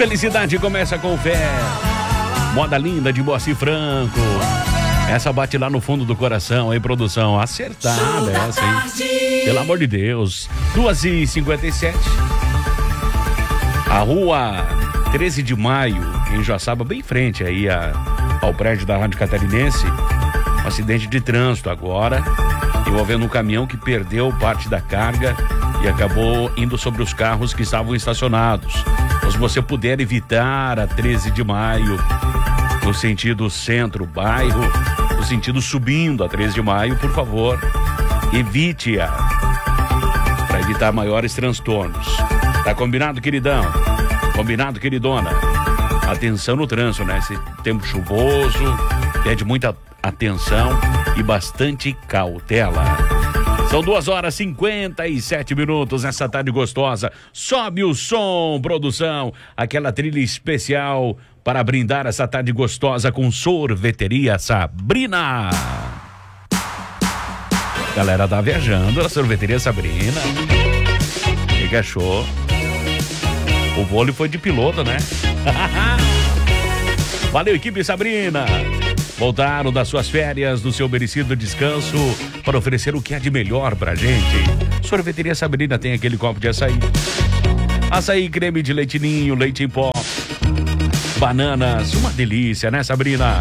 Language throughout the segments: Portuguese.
Felicidade começa com fé. Moda linda de Moacir Franco. Essa bate lá no fundo do coração, hein, produção? Acertada essa, hein? Pelo amor de Deus. 2h57. A rua 13 de Maio, em Joaçaba, bem em frente aí ao prédio da Rádio Catarinense. Um acidente de trânsito agora, envolvendo um caminhão que perdeu parte da carga e acabou indo sobre os carros que estavam estacionados. Então, se você puder evitar a 13 de Maio, no sentido centro-bairro, no sentido subindo a 13 de Maio, por favor, evite-a, para evitar maiores transtornos. Tá combinado, queridão? Combinado, queridona? Atenção no trânsito, né? Esse tempo chuvoso, pede muita atenção e bastante cautela. São 2h57 nessa tarde gostosa. Sobe o som, produção. Aquela trilha especial para brindar essa tarde gostosa com Sorveteria Sabrina. Galera tá viajando na Sorveteria Sabrina. Que achou? O vôlei foi de piloto, né? Valeu, equipe Sabrina. Voltaram das suas férias, do seu merecido descanso, para oferecer o que há de melhor pra gente. Sorveteria Sabrina tem aquele copo de açaí. Açaí, creme de leite ninho, leite em pó, bananas, uma delícia, né, Sabrina?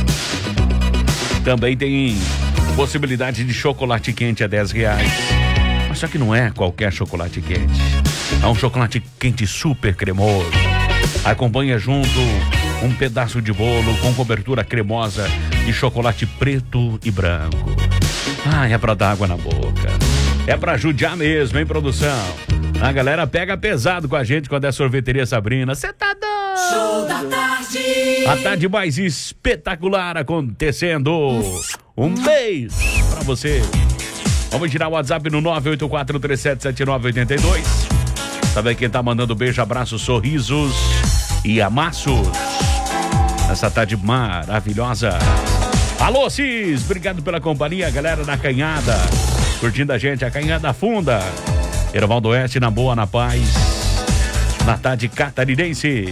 Também tem possibilidade de chocolate quente a R$10. Mas só que não é qualquer chocolate quente. É um chocolate quente super cremoso. Acompanha junto um pedaço de bolo com cobertura cremosa de chocolate preto e branco. Ah, é pra dar água na boca. É pra judiar mesmo, hein, produção? A galera pega pesado com a gente quando é Sorveteria Sabrina. Cê tá doido? Show da tarde. A tarde mais espetacular acontecendo. Um beijo pra você. Vamos tirar o WhatsApp no 984377982. Sabe quem tá mandando beijo, abraços, sorrisos e amassos nessa tarde maravilhosa. Alô, Cis, obrigado pela companhia, galera da Canhada, curtindo a gente, a Canhada Funda, Hervaldo Oeste, na boa, na paz, na tarde catarinense.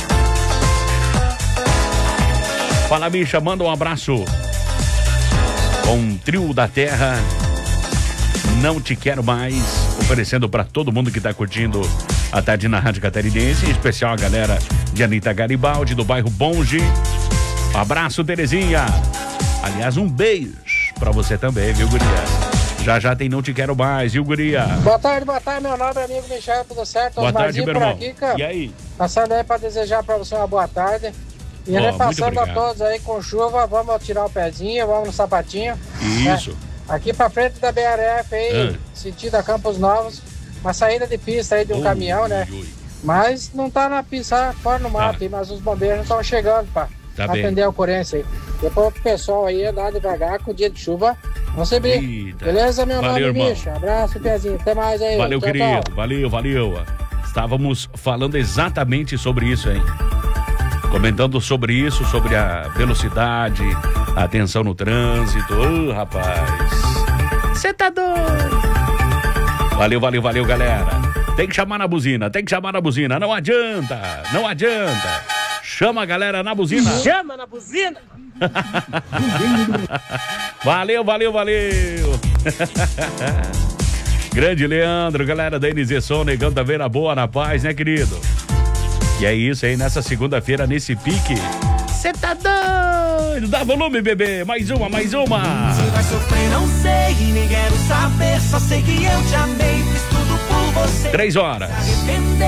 Fala, bicha, manda um abraço com o Trio da Terra, Não Te Quero Mais, oferecendo para todo mundo que tá curtindo a tarde na Rádio Catarinense, em especial a galera de Anitta Garibaldi, do bairro Bonge. Abraço, Terezinha. Aliás, um beijo pra você também, viu, guria? Já tem Não Te Quero Mais, viu, guria? Boa tarde, meu nome é amigo Michel, tudo certo? Boa tarde, meu irmão. Aqui, cara. E aí? Passando aí pra desejar pra você uma boa tarde. E passando a todos aí com chuva, vamos tirar o pezinho, vamos no sapatinho. Isso. Né? Aqui pra frente da BRF aí, sentido a Campos Novos, uma saída de pista aí de um caminhão, né? Mas não tá na pista, fora no mato, mas os bombeiros não estão chegando pra atender a ocorrência aí. Depois pro pessoal aí andar devagar com o dia de chuva, vamos se bem. Beleza, meu nome, bicho? Abraço, pezinho, até mais aí. Valeu, tchau, querido, tchau. Valeu. Estávamos falando exatamente sobre isso, hein? Comentando sobre isso, sobre a velocidade, a atenção no trânsito. Ô, rapaz, você tá doido? Valeu, galera. Tem que chamar na buzina, não adianta. Chama a galera na buzina. Chama na buzina. Valeu. Grande Leandro, galera da NZ Som, negão também na boa, na paz, né, querido? E é isso aí, nessa segunda-feira, nesse pique. Cê tá doido? Dá volume, bebê. Mais uma. Você vai sofrer, não sei, nem quero saber. Só sei que eu te amei, fiz tudo por você. 3 horas.